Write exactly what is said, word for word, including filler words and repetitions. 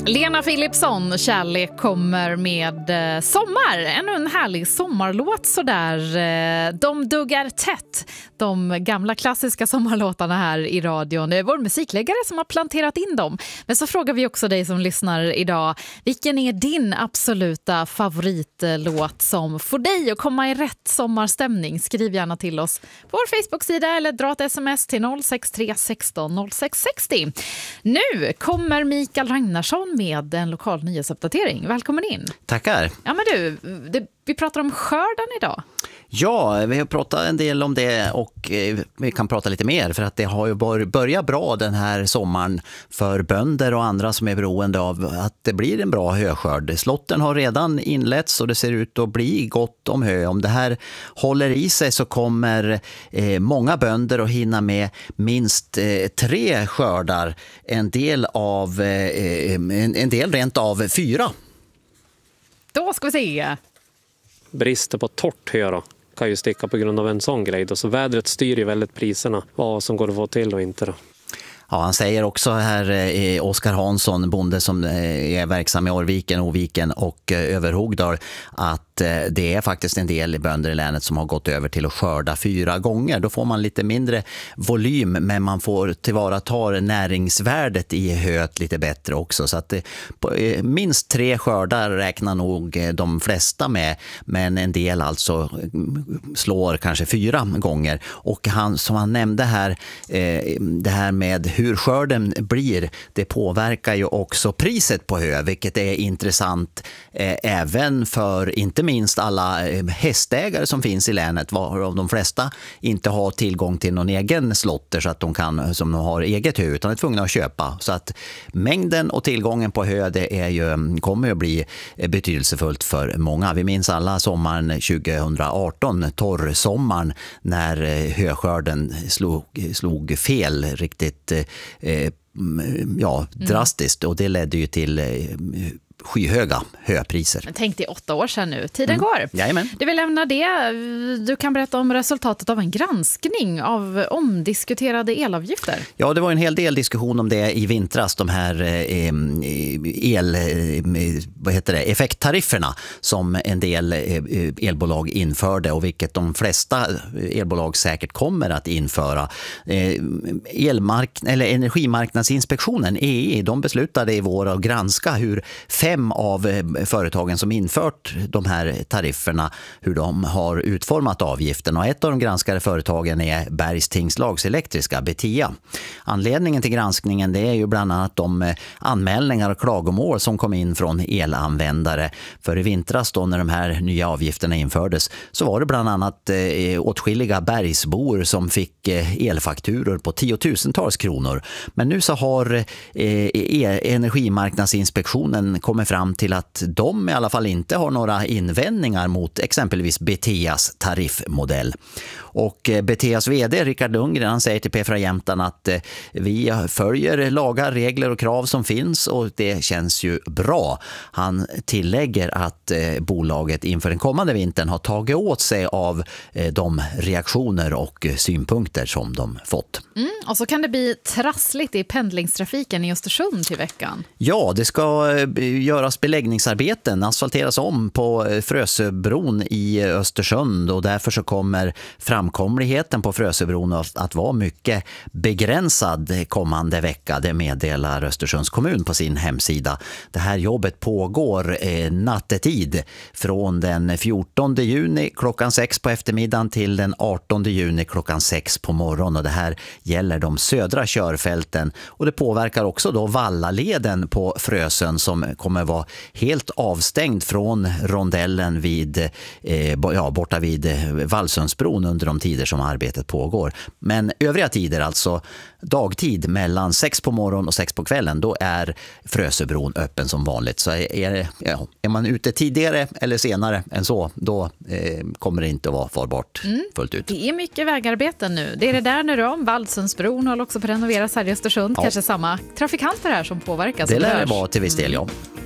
Lena Philipsson, Kärlek kommer med eh, sommar. Ännu en härlig sommarlåt sådär. Eh, de duggar tätt. De gamla klassiska sommarlåtarna här i radion. Det är vår musikläggare som har planterat in dem. Men så frågar vi också dig som lyssnar idag. Vilken är din absoluta favoritlåt som får dig att komma i rätt sommarstämning? Skriv gärna till oss på vår Facebook-sida eller dra ett sms till noll sex tre sexton noll sex sextio. Nu kommer Mikael Ragnarsson med en lokal nyhetsuppdatering. Välkommen in. Tackar. Ja men du, det, vi pratar om skörden idag. Ja, vi har pratat en del om det och eh, vi kan prata lite mer för att det har ju börjat bra den här sommaren för bönder och andra som är beroende av att det blir en bra höskörd. Slotten har redan inletts och det ser ut att bli gott om hö. Om det här håller i sig så kommer eh, många bönder att hinna med minst eh, tre skördar. En del av eh, en, en del rent av fyra. Då ska vi se. Brister på torrt hö då kan ju sticka på grund av en sån grej då. Så vädret styr ju väldigt priserna, vad som går att få till och inte då. Ja, han säger också här eh, Oskar Hansson, bonde som eh, är verksam i Orviken, Oviken och eh, Överhogdal, att eh, det är faktiskt en del bönder i länet som har gått över till att skörda fyra gånger. Då får man lite mindre volym men man får tillvarata näringsvärdet i höet lite bättre också. Så att eh, på, eh, minst tre skördar räknar nog eh, de flesta med, men en del alltså slår kanske fyra gånger. Och han, som han nämnde här, eh, det här med hur skörden blir, det påverkar ju också priset på hö, vilket är intressant eh, även för inte minst alla eh, hästägare som finns i länet, varav de flesta inte har tillgång till någon egen slotter så att de kan, som de har eget hö, utan är tvungna att köpa. Så att mängden och tillgången på hö, det är ju, kommer att bli betydelsefullt för många. Vi minns alla sommaren tjugohundraarton, torrsommaren, när höskörden slog, slog fel riktigt Eh, ja, drastiskt och det ledde ju till eh, skyhöga höpriser. Men tänk dig åtta år sedan nu. Tiden mm. går. Jajamän. Du vill lämna det. Du kan berätta om resultatet av en granskning av omdiskuterade elavgifter. Ja, det var en hel del diskussion om det i vintras. De här eh, el, eh, vad heter det, effekttarifferna som en del eh, elbolag införde och vilket de flesta elbolag säkert kommer att införa. Eh, elmark- eller Energimarknadsinspektionen, E E, de beslutade i vår att granska hur fem av företagen som infört de här tarifferna, hur de har utformat avgiften. Och ett av de granskade företagen är Bergs Tingslags Elektriska, Betia. Anledningen till granskningen, det är ju bland annat de anmälningar och klagomål som kom in från elanvändare. För i vintras då när de här nya avgifterna infördes så var det bland annat eh, åtskilliga bergsbor som fick eh, elfakturor på tiotusentals kronor. Men nu så har eh, Energimarknadsinspektionen kommer fram till att de i alla fall inte har några invändningar mot exempelvis Betias tariffmodell. Och Betias vd Rickard Lundgren, han säger till P fyra Jämtland att vi följer lagar, regler och krav som finns och det känns ju bra. Han tillägger att bolaget inför den kommande vintern har tagit åt sig av de reaktioner och synpunkter som de fått. Mm, och så kan det bli trassligt i pendlingstrafiken i Östersund till veckan. Ja, det ska göras beläggningsarbeten, asfalteras om på Frösöbron i Östersund och därför så kommer framkomligheten på Frösöbron att vara mycket begränsad kommande vecka. Det meddelar Östersunds kommun på sin hemsida. Det här jobbet pågår eh, nattetid från den fjortonde juni klockan sex på eftermiddagen till den artonde juni klockan sex på morgonen och det här gäller de södra körfälten och det påverkar också då Vallaleden på Frösön som kommer vara helt avstängd från rondellen vid, eh, ja, borta vid Vallsundsbron under de tider som arbetet pågår. Men övriga tider, alltså dagtid mellan sex på morgon och sex på kvällen, då är Frösöbron öppen som vanligt. Så är, ja, är man ute tidigare eller senare än så, då eh, kommer det inte att vara farbart mm. fullt ut. Det är mycket vägarbeten nu. Det är det där nu då. Vallsundsbron håller också på att renoveras här i Östersund. Ja. Kanske samma trafikanter här som påverkas. Det lär det vara till viss del, ja.